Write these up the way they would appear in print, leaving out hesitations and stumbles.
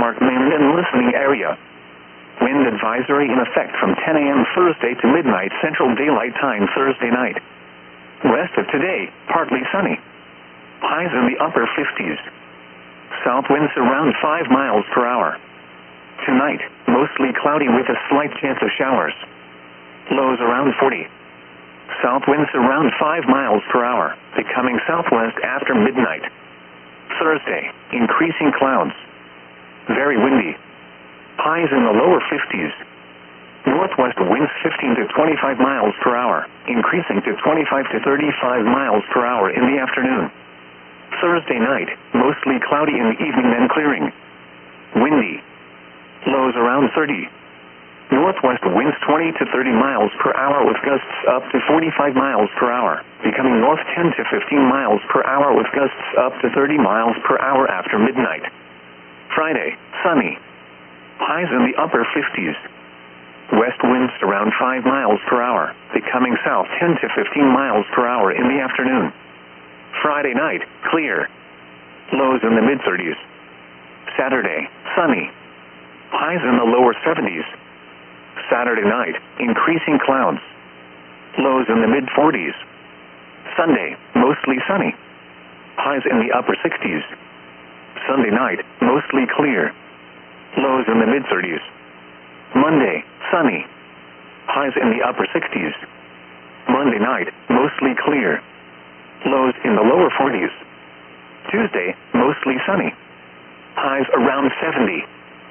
Bismarck, Maine and listening area. Wind advisory in effect from 10 a.m. Thursday to midnight Central Daylight Time Thursday night. Rest of today, partly sunny. Highs in the upper 50s. South winds around 5 miles per hour. Tonight, mostly cloudy with a slight chance of showers. Lows around 40. South winds around 5 miles per hour, becoming southwest after midnight. Thursday, increasing clouds. Very windy. Highs in the lower 50s. Northwest winds 15 to 25 miles per hour, increasing to 25 to 35 miles per hour in the afternoon. Thursday night, mostly cloudy in the evening then clearing. Windy. Lows around 30. Northwest winds 20 to 30 miles per hour with gusts up to 45 miles per hour, becoming north 10 to 15 miles per hour with gusts up to 30 miles per hour after midnight. Friday, sunny. Highs in the upper 50s. West winds around 5 miles per hour, becoming south 10 to 15 miles per hour in the afternoon. Friday night, clear. Lows in the mid-30s. Saturday, sunny. Highs in the lower 70s. Saturday night, increasing clouds. Lows in the mid-40s. Sunday, mostly sunny. Highs in the upper 60s. Sunday night, mostly clear. Lows in the mid-30s. Monday, sunny. Highs in the upper 60s. Monday night, mostly clear. Lows in the lower 40s. Tuesday, mostly sunny. Highs around 70.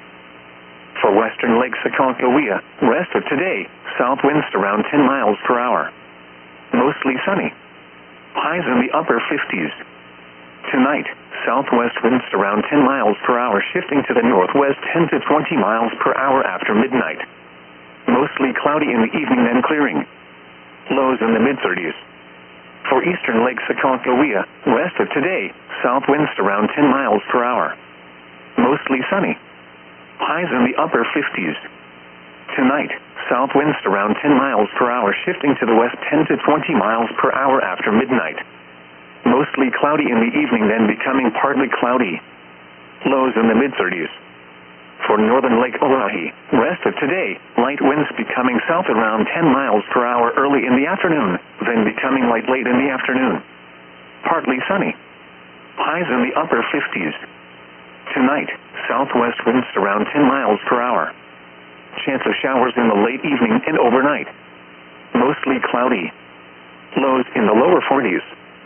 For western Lake Aconcagua, rest of today, south winds around 10 miles per hour. Mostly sunny. Highs in the upper 50s. Tonight, southwest winds around 10 miles per hour shifting to the northwest 10 to 20 miles per hour after midnight. Mostly cloudy in the evening then clearing. Lows in the mid-30s. For eastern Lake Aconcagua, rest of today, south winds around 10 miles per hour. Mostly sunny. Highs in the upper 50s. Tonight, south winds around 10 miles per hour shifting to the west 10 to 20 miles per hour after midnight. Mostly cloudy in the evening then becoming partly cloudy. Lows in the mid-30s. For northern Lake Oahe, rest of today, light winds becoming south around 10 miles per hour early in the afternoon, then becoming light late in the afternoon. Partly sunny. Highs in the upper 50s. Tonight, southwest winds around 10 miles per hour. Chance of showers in the late evening and overnight. Mostly cloudy. Lows in the lower 40s.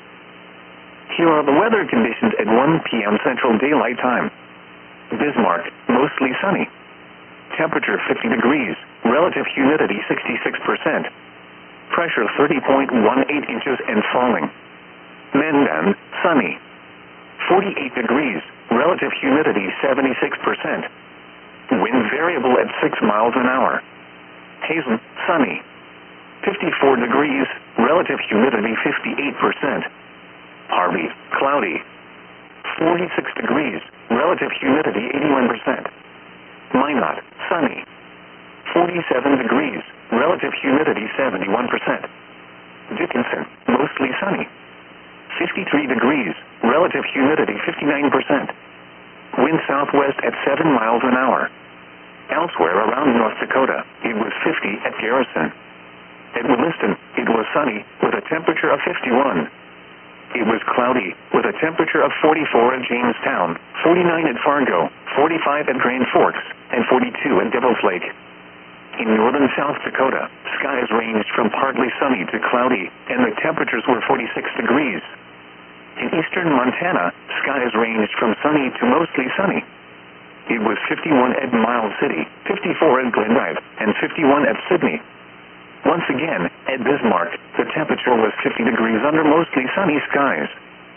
Here are the weather conditions at 1 p.m. Central Daylight Time. Bismarck, mostly sunny. Temperature 50 degrees, relative humidity 66%. Pressure 30.18 inches and falling. Mandan, sunny. 48 degrees, relative humidity 76%. Wind variable at 6 miles an hour. Hazen, sunny. 54 degrees, relative humidity 58%. Harvey, cloudy. 46 degrees, relative humidity 81%. Minot, sunny. 47 degrees, relative humidity 71%. Dickinson, mostly sunny. 53 degrees, relative humidity 59%. Wind southwest at 7 miles an hour. Elsewhere around North Dakota, it was 50 at Garrison. At Williston, it was sunny, with a temperature of 51. It was cloudy, with a temperature of 44 at Jamestown, 49 at Fargo, 45 at Grand Forks, and 42 at Devil's Lake. In northern South Dakota, skies ranged from partly sunny to cloudy, and the temperatures were 46 degrees. In eastern Montana, skies ranged from sunny to mostly sunny. It was 51 at Miles City, 54 at Glendive, and 51 at Sydney. Once again, at Bismarck, the temperature was 50 degrees under mostly sunny skies.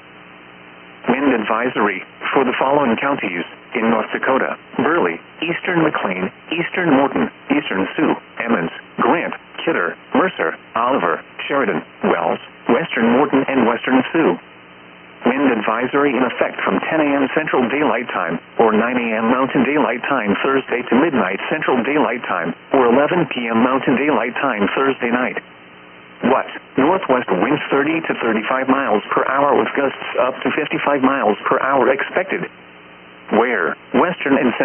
Wind advisory for the following counties in North Dakota: Burley, eastern McLean, eastern Morton, eastern Sioux, Emmons, Grant, Kidder, Mercer, Oliver, Sheridan, Wells, western Morton, and western Sioux. Wind advisory in effect from 10 a.m. Central Daylight Time, or 9 a.m. Mountain Daylight Time Thursday to midnight Central Daylight Time, or 11 p.m. Mountain Daylight Time Thursday night. What? Northwest winds 30 to 35 miles per hour with gusts up to 55 miles per hour expected. Where? Western and